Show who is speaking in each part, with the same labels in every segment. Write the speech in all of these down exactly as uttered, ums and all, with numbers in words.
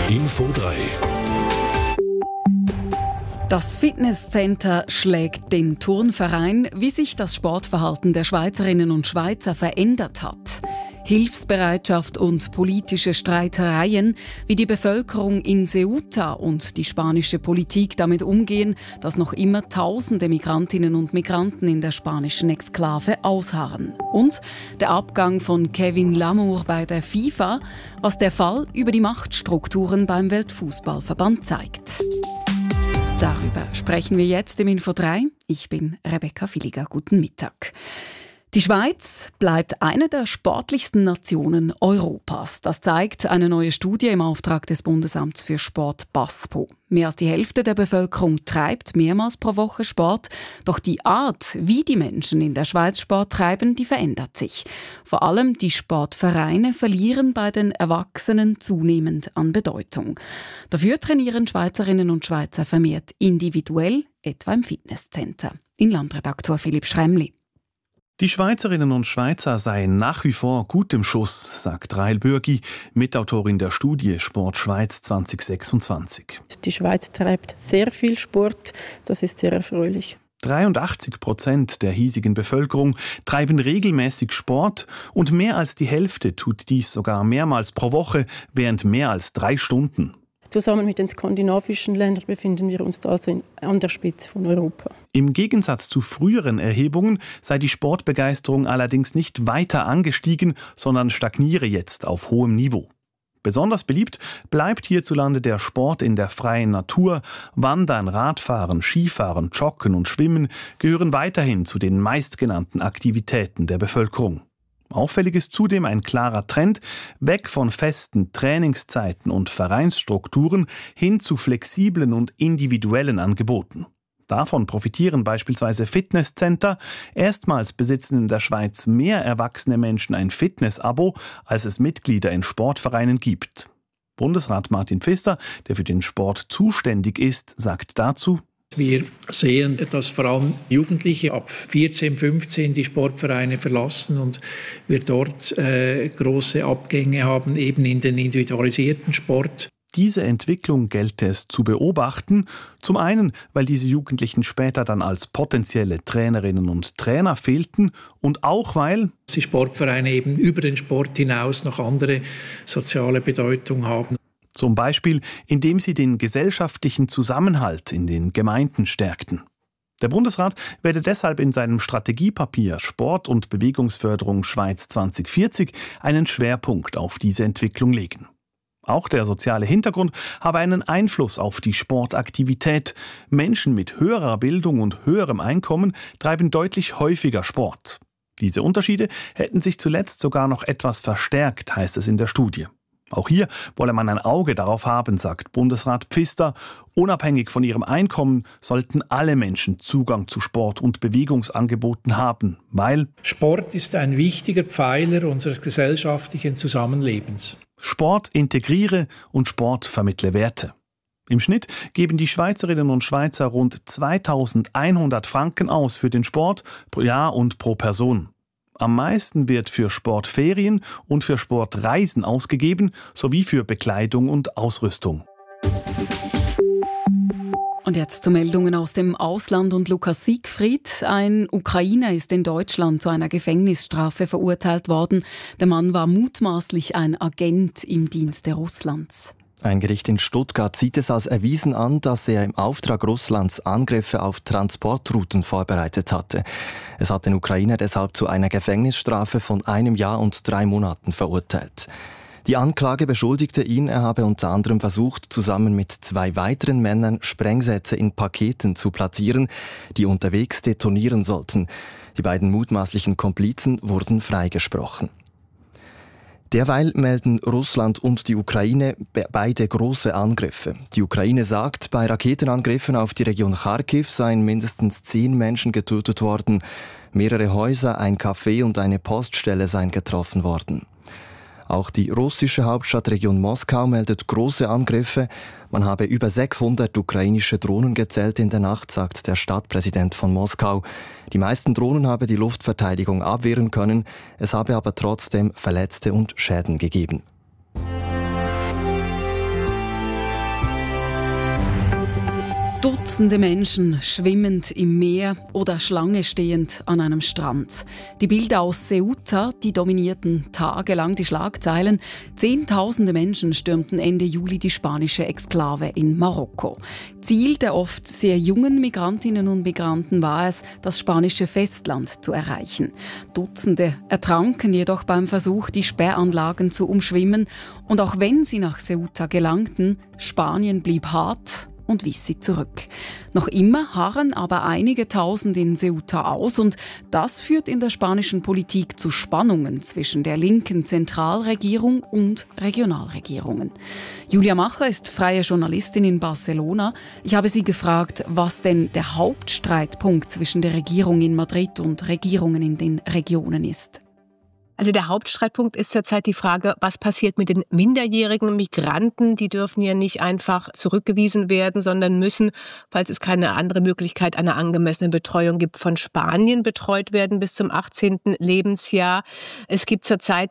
Speaker 1: Info drei.
Speaker 2: Das Fitnesscenter schlägt den Turnverein, wie sich das Sportverhalten der Schweizerinnen und Schweizer verändert hat. Hilfsbereitschaft und politische Streitereien, wie die Bevölkerung in Ceuta und die spanische Politik damit umgehen, dass noch immer Tausende Migrantinnen und Migranten in der spanischen Exklave ausharren. Und der Abgang von Kevin Lamour bei der FIFA, was der Fall über die Machtstrukturen beim Weltfußballverband zeigt. Darüber sprechen wir jetzt im Info drei. Ich bin Rebecca Villiger. Guten Mittag. Die Schweiz bleibt eine der sportlichsten Nationen Europas. Das zeigt eine neue Studie im Auftrag des Bundesamts für Sport BASPO. Mehr als die Hälfte der Bevölkerung treibt mehrmals pro Woche Sport. Doch die Art, wie die Menschen in der Schweiz Sport treiben, die verändert sich. Vor allem die Sportvereine verlieren bei den Erwachsenen zunehmend an Bedeutung. Dafür trainieren Schweizerinnen und Schweizer vermehrt individuell, etwa im Fitnesscenter. In Landredaktor Philipp Schremli.
Speaker 3: Die Schweizerinnen und Schweizer seien nach wie vor gut im Schuss, sagt Rahel Bürgi, Mitautorin der Studie Sport Schweiz zwanzig sechsundzwanzig.
Speaker 4: Die Schweiz treibt sehr viel Sport, das ist sehr erfreulich.
Speaker 3: dreiundachtzig Prozent der hiesigen Bevölkerung treiben regelmäßig Sport und mehr als die Hälfte tut dies sogar mehrmals pro Woche während mehr als drei Stunden.
Speaker 4: Zusammen mit den skandinavischen Ländern befinden wir uns also in, an der Spitze von Europa.
Speaker 3: Im Gegensatz zu früheren Erhebungen sei die Sportbegeisterung allerdings nicht weiter angestiegen, sondern stagniere jetzt auf hohem Niveau. Besonders beliebt bleibt hierzulande der Sport in der freien Natur. Wandern, Radfahren, Skifahren, Joggen und Schwimmen gehören weiterhin zu den meistgenannten Aktivitäten der Bevölkerung. Auffällig ist zudem ein klarer Trend weg von festen Trainingszeiten und Vereinsstrukturen hin zu flexiblen und individuellen Angeboten. Davon profitieren beispielsweise Fitnesscenter. Erstmals besitzen in der Schweiz mehr erwachsene Menschen ein Fitness-Abo, als es Mitglieder in Sportvereinen gibt. Bundesrat Martin Pfister, der für den Sport zuständig ist, sagt dazu:
Speaker 5: Wir sehen, dass vor allem Jugendliche ab vierzehn, fünfzehn die Sportvereine verlassen und wir dort äh, große Abgänge haben, eben in den individualisierten Sport.
Speaker 3: Diese Entwicklung gelte es zu beobachten. Zum einen, weil diese Jugendlichen später dann als potenzielle Trainerinnen und Trainer fehlten und auch weil
Speaker 5: die Sportvereine eben über den Sport hinaus noch andere soziale Bedeutung haben.
Speaker 3: Zum Beispiel, indem sie den gesellschaftlichen Zusammenhalt in den Gemeinden stärkten. Der Bundesrat werde deshalb in seinem Strategiepapier Sport- und Bewegungsförderung Schweiz zwanzig vierzig einen Schwerpunkt auf diese Entwicklung legen. Auch der soziale Hintergrund habe einen Einfluss auf die Sportaktivität. Menschen mit höherer Bildung und höherem Einkommen treiben deutlich häufiger Sport. Diese Unterschiede hätten sich zuletzt sogar noch etwas verstärkt, heißt es in der Studie. Auch hier wolle man ein Auge darauf haben, sagt Bundesrat Pfister. Unabhängig von ihrem Einkommen sollten alle Menschen Zugang zu Sport- und Bewegungsangeboten haben, weil
Speaker 5: Sport ist ein wichtiger Pfeiler unseres gesellschaftlichen Zusammenlebens.
Speaker 3: Sport integriere und Sport vermittle Werte. Im Schnitt geben die Schweizerinnen und Schweizer rund zweitausendeinhundert Franken aus für den Sport pro Jahr und pro Person. Am meisten wird für Sportferien und für Sportreisen ausgegeben, sowie für Bekleidung und Ausrüstung.
Speaker 2: Und jetzt zu Meldungen aus dem Ausland und Lukas Siegfried. Ein Ukrainer ist in Deutschland zu einer Gefängnisstrafe verurteilt worden. Der Mann war mutmaßlich ein Agent im Dienste Russlands.
Speaker 6: Ein Gericht in Stuttgart sieht es als erwiesen an, dass er im Auftrag Russlands Angriffe auf Transportrouten vorbereitet hatte. Es hat den Ukrainer deshalb zu einer Gefängnisstrafe von einem Jahr und drei Monaten verurteilt. Die Anklage beschuldigte ihn, er habe unter anderem versucht, zusammen mit zwei weiteren Männern Sprengsätze in Paketen zu platzieren, die unterwegs detonieren sollten. Die beiden mutmaßlichen Komplizen wurden freigesprochen. Derweil melden Russland und die Ukraine beide große Angriffe. Die Ukraine sagt, bei Raketenangriffen auf die Region Kharkiv seien mindestens zehn Menschen getötet worden. Mehrere Häuser, ein Café und eine Poststelle seien getroffen worden. Auch die russische Hauptstadtregion Moskau meldet große Angriffe. Man habe über sechshundert ukrainische Drohnen gezählt in der Nacht, sagt der Stadtpräsident von Moskau. Die meisten Drohnen habe die Luftverteidigung abwehren können. Es habe aber trotzdem Verletzte und Schäden gegeben.
Speaker 2: Dutzende Menschen schwimmend im Meer oder Schlange stehend an einem Strand. Die Bilder aus Ceuta, die dominierten tagelang die Schlagzeilen. Zehntausende Menschen stürmten Ende Juli die spanische Exklave in Marokko. Ziel der oft sehr jungen Migrantinnen und Migranten war es, das spanische Festland zu erreichen. Dutzende ertranken jedoch beim Versuch, die Sperranlagen zu umschwimmen. Und auch wenn sie nach Ceuta gelangten, Spanien blieb hart und wies sie zurück. Noch immer harren aber einige Tausend in Ceuta aus und das führt in der spanischen Politik zu Spannungen zwischen der linken Zentralregierung und Regionalregierungen. Julia Macher ist freie Journalistin in Barcelona. Ich habe sie gefragt, was denn der Hauptstreitpunkt zwischen der Regierung in Madrid und Regierungen in den Regionen ist.
Speaker 1: Also der Hauptstreitpunkt ist zurzeit die Frage, was passiert mit den minderjährigen Migranten? Die dürfen ja nicht einfach zurückgewiesen werden, sondern müssen, falls es keine andere Möglichkeit einer angemessenen Betreuung gibt, von Spanien betreut werden bis zum achtzehnten Lebensjahr. Es gibt zurzeit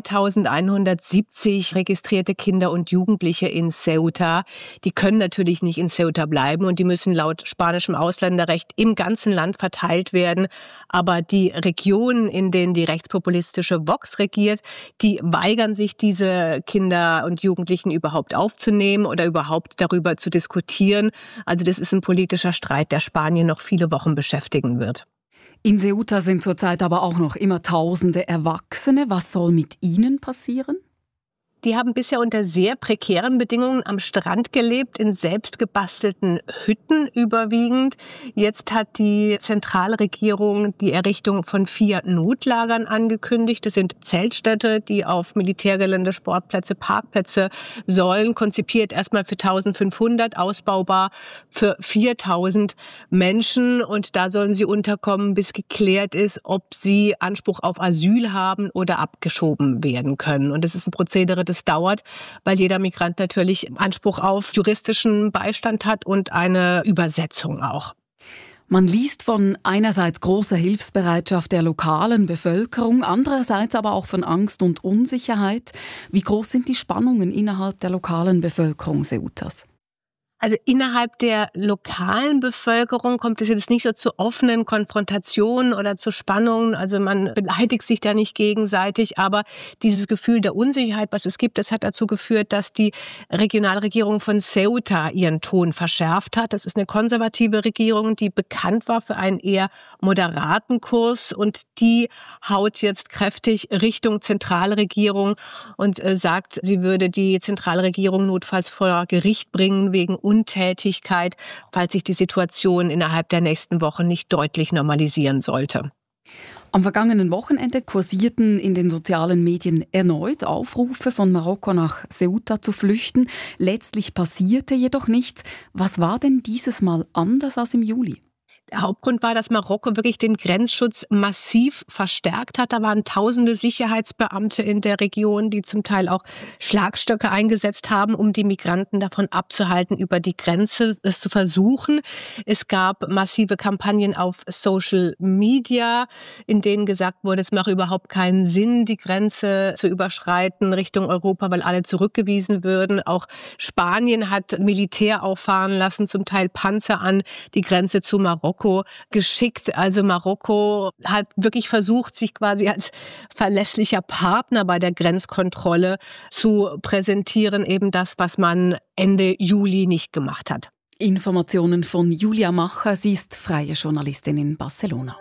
Speaker 1: zweitausendeinhundertsiebzig registrierte Kinder und Jugendliche in Ceuta. Die können natürlich nicht in Ceuta bleiben und die müssen laut spanischem Ausländerrecht im ganzen Land verteilt werden. Aber die Regionen, in denen die rechtspopulistische Vox regiert, die weigern sich, diese Kinder und Jugendlichen überhaupt aufzunehmen oder überhaupt darüber zu diskutieren. Also das ist ein politischer Streit, der Spanien noch viele Wochen beschäftigen wird.
Speaker 2: In Ceuta sind zurzeit aber auch noch immer Tausende Erwachsene. Was soll mit ihnen passieren?
Speaker 1: Die haben bisher unter sehr prekären Bedingungen am Strand gelebt, in selbstgebastelten Hütten überwiegend. Jetzt hat die Zentralregierung die Errichtung von vier Notlagern angekündigt. Das sind Zeltstädte, die auf Militärgelände, Sportplätze, Parkplätze sollen, konzipiert erstmal für eintausendfünfhundert, ausbaubar für viertausend Menschen. Und da sollen sie unterkommen, bis geklärt ist, ob sie Anspruch auf Asyl haben oder abgeschoben werden können. Und das ist ein Prozedere, das dauert, weil jeder Migrant natürlich Anspruch auf juristischen Beistand hat und eine Übersetzung auch.
Speaker 2: Man liest von einerseits großer Hilfsbereitschaft der lokalen Bevölkerung, andererseits aber auch von Angst und Unsicherheit. Wie groß sind die Spannungen innerhalb der lokalen Bevölkerung Ceutas?
Speaker 1: Also innerhalb der lokalen Bevölkerung kommt es jetzt nicht so zu offenen Konfrontationen oder zu Spannungen. Also man beleidigt sich da nicht gegenseitig, aber dieses Gefühl der Unsicherheit, was es gibt, das hat dazu geführt, dass die Regionalregierung von Ceuta ihren Ton verschärft hat. Das ist eine konservative Regierung, die bekannt war für einen eher moderaten Kurs und die haut jetzt kräftig Richtung Zentralregierung und äh, sagt, sie würde die Zentralregierung notfalls vor Gericht bringen wegen Untätigkeit, falls sich die Situation innerhalb der nächsten Wochen nicht deutlich normalisieren sollte.
Speaker 2: Am vergangenen Wochenende kursierten in den sozialen Medien erneut Aufrufe, von Marokko nach Ceuta zu flüchten. Letztlich passierte jedoch nichts. Was war denn dieses Mal anders als im Juli?
Speaker 1: Der Hauptgrund war, dass Marokko wirklich den Grenzschutz massiv verstärkt hat. Da waren tausende Sicherheitsbeamte in der Region, die zum Teil auch Schlagstöcke eingesetzt haben, um die Migranten davon abzuhalten, über die Grenze es zu versuchen. Es gab massive Kampagnen auf Social Media, in denen gesagt wurde, es mache überhaupt keinen Sinn, die Grenze zu überschreiten Richtung Europa, weil alle zurückgewiesen würden. Auch Spanien hat Militär auffahren lassen, zum Teil Panzer an die Grenze zu Marokko geschickt. Also Marokko hat wirklich versucht, sich quasi als verlässlicher Partner bei der Grenzkontrolle zu präsentieren. Eben das, was man Ende Juli nicht gemacht hat.
Speaker 2: Informationen von Julia Macher. Sie ist freie Journalistin in Barcelona.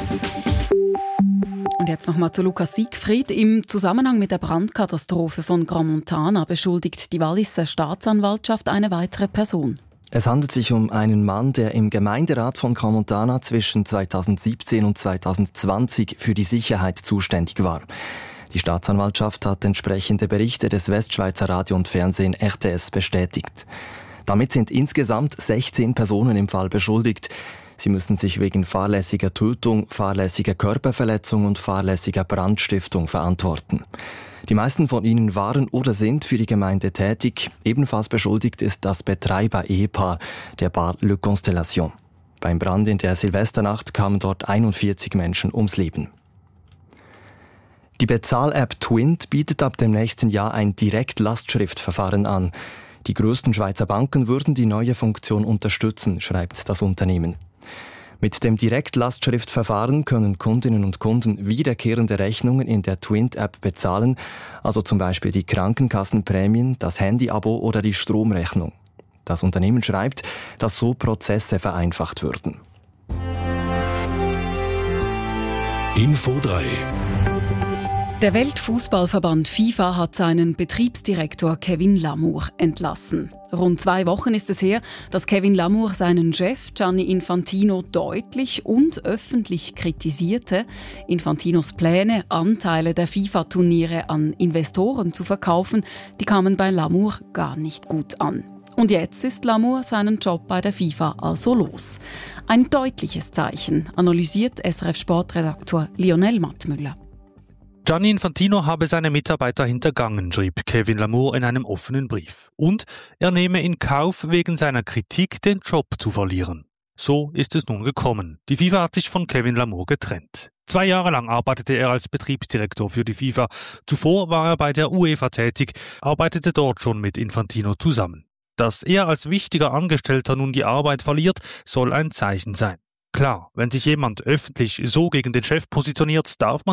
Speaker 2: Und jetzt nochmal zu Lukas Siegfried. Im Zusammenhang mit der Brandkatastrophe von Grand Montana beschuldigt die Walliser Staatsanwaltschaft eine weitere Person.
Speaker 6: Es handelt sich um einen Mann, der im Gemeinderat von Grand Montana zwischen zweitausendsiebzehn und zweitausendzwanzig für die Sicherheit zuständig war. Die Staatsanwaltschaft hat entsprechende Berichte des Westschweizer Radio und Fernsehen R T S bestätigt. Damit sind insgesamt sechzehn Personen im Fall beschuldigt. Sie müssen sich wegen fahrlässiger Tötung, fahrlässiger Körperverletzung und fahrlässiger Brandstiftung verantworten. Die meisten von ihnen waren oder sind für die Gemeinde tätig. Ebenfalls beschuldigt ist das Betreiber-Ehepaar der Bar Le Constellation. Beim Brand in der Silvesternacht kamen dort einundvierzig Menschen ums Leben. Die Bezahl-App Twint bietet ab dem nächsten Jahr ein Direktlastschriftverfahren an. Die grössten Schweizer Banken würden die neue Funktion unterstützen, schreibt das Unternehmen. Mit dem Direktlastschriftverfahren können Kundinnen und Kunden wiederkehrende Rechnungen in der Twint-App bezahlen, also zum Beispiel die Krankenkassenprämien, das Handy-Abo oder die Stromrechnung. Das Unternehmen schreibt, dass so Prozesse vereinfacht würden.
Speaker 7: Info drei.
Speaker 2: Der Weltfußballverband FIFA hat seinen Betriebsdirektor Kevin Lamour entlassen. Rund zwei Wochen ist es her, dass Kevin Lamour seinen Chef Gianni Infantino deutlich und öffentlich kritisierte. Infantinos Pläne, Anteile der FIFA-Turniere an Investoren zu verkaufen, die kamen bei Lamour gar nicht gut an. Und jetzt ist Lamour seinen Job bei der FIFA also los. Ein deutliches Zeichen, analysiert S R F-Sportredaktor Lionel Mattmüller.
Speaker 8: Gianni Infantino habe seine Mitarbeiter hintergangen, schrieb Kevin Lamour in einem offenen Brief. Und er nehme in Kauf, wegen seiner Kritik den Job zu verlieren. So ist es nun gekommen. Die FIFA hat sich von Kevin Lamour getrennt. Zwei Jahre lang arbeitete er als Betriebsdirektor für die FIFA. Zuvor war er bei der UEFA tätig, arbeitete dort schon mit Infantino zusammen. Dass er als wichtiger Angestellter nun die Arbeit verliert, soll ein Zeichen sein. Klar, wenn sich jemand öffentlich so gegen den Chef positioniert, darf man